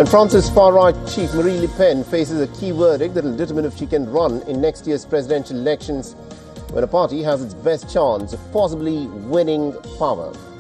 And France's far-right chief Marine Le Pen faces a key verdict that will determine if she can run in next year's presidential elections, when a party has its best chance of possibly winning power.